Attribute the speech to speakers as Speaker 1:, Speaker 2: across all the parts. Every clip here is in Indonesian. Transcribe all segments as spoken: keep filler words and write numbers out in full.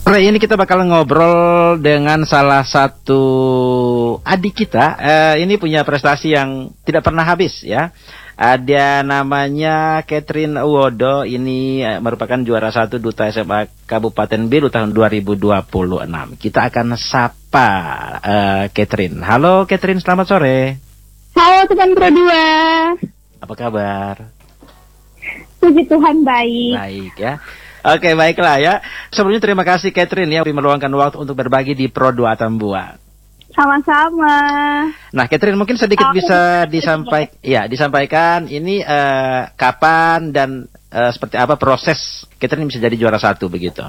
Speaker 1: Sore ini kita bakal ngobrol dengan salah satu adik kita. Eh, ini punya prestasi yang tidak pernah habis ya. Ada namanya Catherine Uwodo. Ini eh, merupakan juara satu Duta S M A Kabupaten Belu tahun dua ribu dua puluh enam. Kita akan sapa eh, Catherine. Halo Catherine, selamat sore.
Speaker 2: Halo teman Pro dua.
Speaker 1: Apa kabar?
Speaker 2: Puji Tuhan baik.
Speaker 1: Baik ya. Oke, baiklah ya. Sebelumnya terima kasih Catherine ya meluangkan waktu untuk berbagi di Pro dua Atambua.
Speaker 2: Sama-sama.
Speaker 1: Nah, Catherine mungkin sedikit
Speaker 2: Aku
Speaker 1: bisa disampaikan ya, disampaikan ini eh, kapan dan eh, seperti apa proses Catherine bisa jadi juara satu begitu.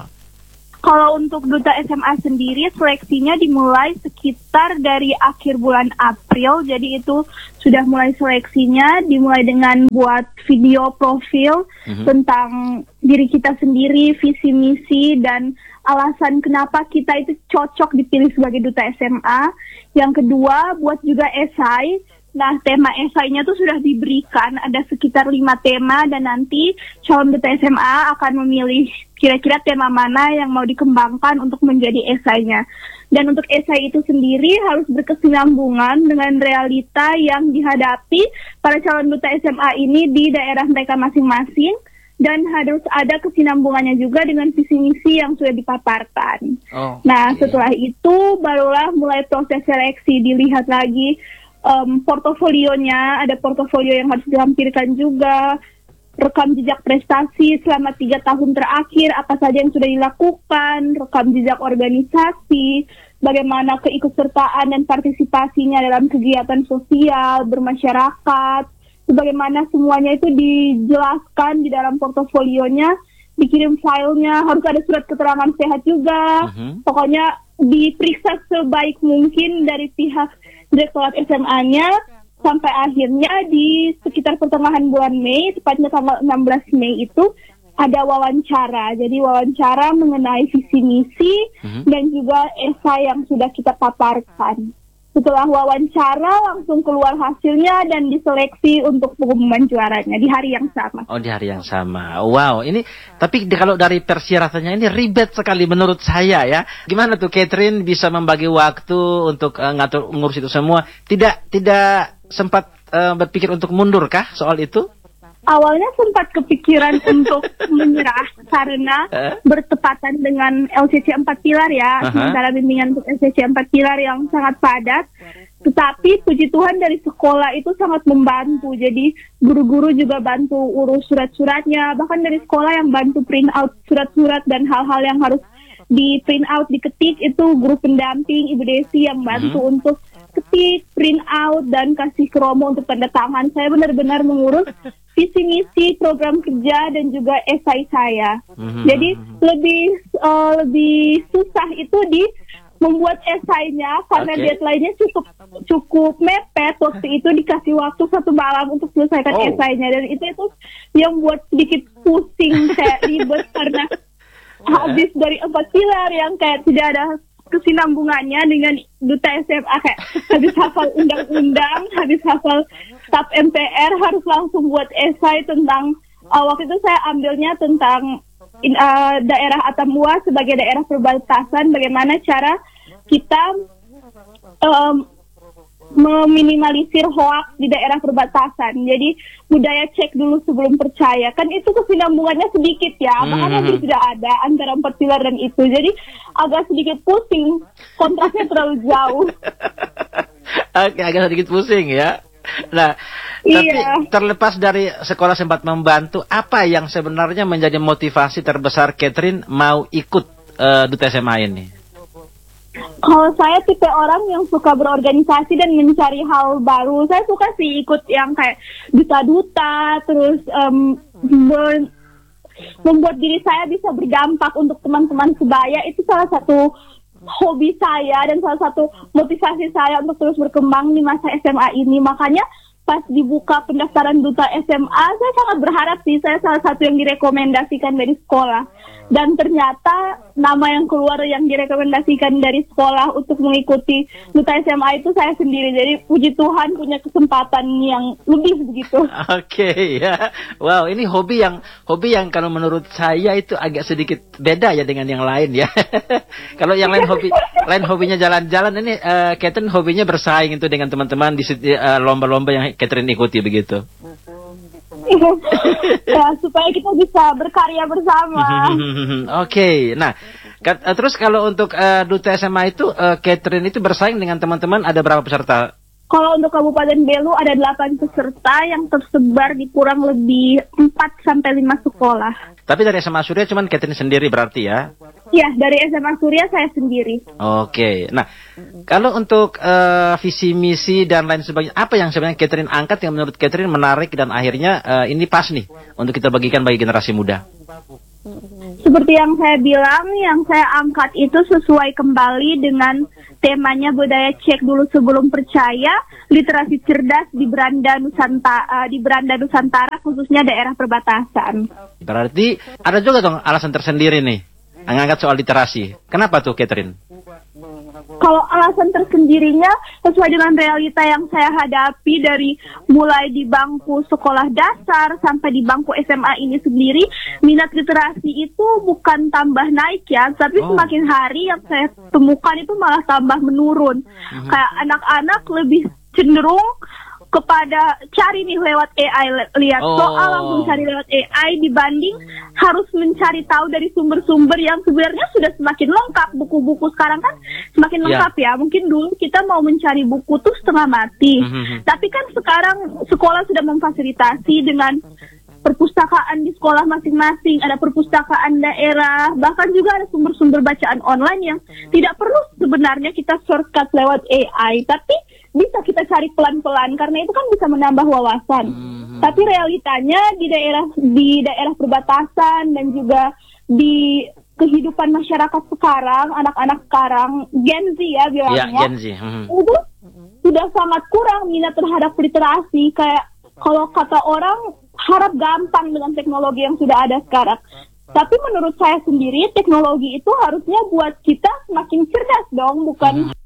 Speaker 2: Kalau untuk Duta S M A sendiri seleksinya dimulai sekitar dari akhir bulan April. Jadi itu sudah mulai seleksinya, dimulai dengan buat video profil mm-hmm. tentang diri kita sendiri, visi misi dan alasan kenapa kita itu cocok dipilih sebagai Duta S M A. Yang kedua buat juga esai. Nah, tema esainya tuh sudah diberikan, ada sekitar lima tema dan nanti calon Duta S M A akan memilih kira-kira tema mana yang mau dikembangkan untuk menjadi esainya. Dan untuk esai itu sendiri harus berkesinambungan dengan realita yang dihadapi para calon Duta S M A ini di daerah mereka masing-masing dan harus ada kesinambungannya juga dengan visi misi yang sudah dipaparkan. Oh, nah, okay. Setelah itu barulah mulai proses seleksi, dilihat lagi Um, portofolionya, ada portofolio yang harus dilampirkan juga, rekam jejak prestasi selama tiga tahun terakhir, apa saja yang sudah dilakukan, rekam jejak organisasi, bagaimana keikutsertaan dan partisipasinya dalam kegiatan sosial, bermasyarakat, bagaimana semuanya itu dijelaskan di dalam portofolionya, dikirim filenya, harus ada surat keterangan sehat juga, uh-huh. Pokoknya diperiksa sebaik mungkin dari pihak Direktorat S M A-nya sampai akhirnya di sekitar pertengahan bulan Mei, tepatnya tanggal enam belas Mei itu ada wawancara. Jadi wawancara mengenai visi misi mm-hmm. dan juga esai yang sudah kita paparkan. Setelah wawancara langsung keluar hasilnya dan diseleksi untuk pengumuman juaranya di hari yang sama.
Speaker 1: Oh, di hari yang sama. Wow, ini tapi kalau dari persyaratannya ini ribet sekali menurut saya ya. Gimana tuh Catherine bisa membagi waktu untuk uh, ngatur ngurus itu semua? Tidak tidak sempat uh, berpikir untuk mundur kah soal itu?
Speaker 2: Awalnya sempat kepikiran untuk menyerah karena uh? bertepatan dengan L C C empat pilar ya, uh-huh. sementara bimbingan untuk L C C empat pilar yang sangat padat. Tetapi puji Tuhan dari sekolah itu sangat membantu, jadi guru-guru juga bantu urus surat-suratnya, bahkan dari sekolah yang bantu print out surat-surat dan hal-hal yang harus di print out, diketik itu guru pendamping Ibu Desi yang bantu uh-huh. untuk ketik, print out dan kasih ke Romo untuk tanda tangan. Saya benar-benar mengurus visi misi program kerja dan juga esai saya. Mm-hmm. Jadi lebih uh, lebih susah itu di membuat esainya karena okay. deadline-nya cukup cukup mepet. Waktu itu dikasih waktu satu malam untuk selesaikan oh. esainya dan itu itu yang buat sedikit pusing, kayak ribet karena habis dari empat pilar yang kayak tidak ada kesinambungannya dengan Duta S M A, kayak habis hafal undang-undang, habis hafal staf M P R, harus langsung buat esai tentang uh, waktu itu saya ambilnya tentang in, uh, daerah Atambua sebagai daerah perbatasan, bagaimana cara kita um, meminimalisir hoaks di daerah perbatasan. Jadi budaya cek dulu sebelum percaya. Kan itu kesinambungannya sedikit ya. Bahkan mm-hmm. lebih tidak ada antara empat pilar dan itu. Jadi agak sedikit pusing. Kontrasnya terlalu jauh.
Speaker 1: Oke, agak sedikit pusing ya. Nah, tapi iya. terlepas dari sekolah sempat membantu, apa yang sebenarnya menjadi motivasi terbesar Catherine mau ikut uh, Duta S M A ini?
Speaker 2: Kalau saya tipe orang yang suka berorganisasi dan mencari hal baru. Saya suka sih ikut yang kayak duta-duta, terus um, ber- membuat diri saya bisa berdampak untuk teman-teman sebaya. Itu salah satu hobi saya dan salah satu motivasi saya untuk terus berkembang di masa S M A ini. Makanya pas dibuka pendaftaran Duta S M A, saya sangat berharap sih saya salah satu yang direkomendasikan dari sekolah. Dan ternyata nama yang keluar yang direkomendasikan dari sekolah untuk mengikuti Duta S M A itu saya sendiri. Jadi puji Tuhan punya kesempatan yang lebih begitu.
Speaker 1: Oke ya. Wow, ini hobi yang hobi yang kalau menurut saya itu agak sedikit beda ya dengan yang lain ya. Kalau yang lain hobi lain hobinya jalan-jalan, ini uh, Catherine hobinya bersaing itu dengan teman-teman di uh, lomba-lomba yang Catherine ikuti begitu.
Speaker 2: Ya, supaya kita bisa berkarya bersama.
Speaker 1: Oke, okay. Nah, terus kalau untuk uh, Duta S M A itu, uh, Catherine itu bersaing dengan teman-teman ada berapa peserta?
Speaker 2: Kalau untuk Kabupaten Belu ada delapan peserta yang tersebar di kurang lebih empat sampai lima sekolah.
Speaker 1: Tapi dari S M A Surya cuman Catherine sendiri berarti ya?
Speaker 2: Iya, dari S M A Surya saya sendiri.
Speaker 1: Oke, okay. Nah, kalau untuk uh, visi misi dan lain sebagainya, apa yang sebenarnya Catherine angkat yang menurut Catherine menarik dan akhirnya uh, ini pas nih untuk kita bagikan bagi generasi muda?
Speaker 2: Seperti yang saya bilang, yang saya angkat itu sesuai kembali dengan temanya budaya cek dulu sebelum percaya, literasi cerdas di beranda Nusantara, uh, di beranda Nusantara khususnya daerah perbatasan.
Speaker 1: Berarti ada juga dong alasan tersendiri nih ngangkat soal literasi. Kenapa tuh, Catherine?
Speaker 2: Kalau alasan tersendirinya sesuai dengan realita yang saya hadapi dari mulai di bangku sekolah dasar sampai di bangku S M A ini sendiri, minat literasi itu bukan tambah naik ya, tapi oh. semakin hari yang saya temukan itu malah tambah menurun. Mm-hmm. Kayak anak-anak lebih cenderung kepada cari nih lewat A I, lihat oh. soal langsung cari lewat A I dibanding harus mencari tahu dari sumber-sumber yang sebenarnya sudah semakin lengkap. Buku-buku sekarang kan semakin lengkap yeah. ya. Mungkin dulu kita mau mencari buku tuh setengah mati. Mm-hmm. Tapi kan sekarang sekolah sudah memfasilitasi dengan perpustakaan di sekolah masing-masing, ada perpustakaan daerah, bahkan juga ada sumber-sumber bacaan online yang tidak perlu sebenarnya kita shortcut lewat A I, tapi bisa kita cari pelan-pelan karena itu kan bisa menambah wawasan. Mm-hmm. Tapi realitanya di daerah di daerah perbatasan dan juga di kehidupan masyarakat sekarang, anak-anak sekarang Gen Z ya bilangnya,
Speaker 1: yeah, Gen Z. Mm-hmm.
Speaker 2: itu sudah sangat kurang minat terhadap literasi. Kayak kalau kata orang harap gampang dengan teknologi yang sudah ada sekarang. Tapi menurut saya sendiri teknologi itu harusnya buat kita semakin cerdas dong, bukan